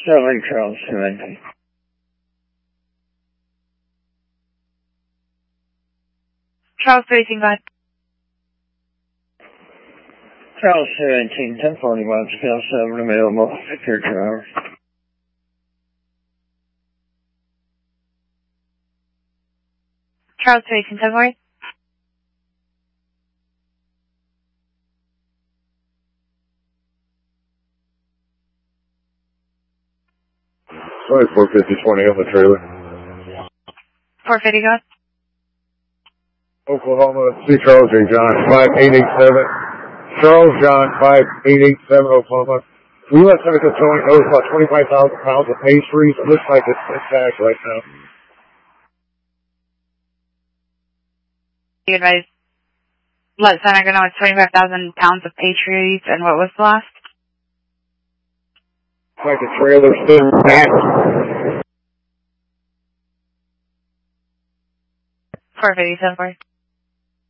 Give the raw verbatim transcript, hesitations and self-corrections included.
Sterling Charles two eighteen. Charles two eighteen, go ahead. Charles two eighteen, ten forty-one, scale seven, available, secure two hours. Charles two eighteen, ten forty. Sorry, four fifty twenty on the trailer. four fifty, go ahead. Oklahoma, C. Charles J. John, five eight eight seven. Charles John, five eight eight seven, Oklahoma. U S Senator Tony owes about twenty-five thousand pounds of pastries. It looks like it's intact right now. You advise let Senator know it's twenty-five thousand pounds of pastries, and what was the last? Like the trailer still back. four fifty, ten forty.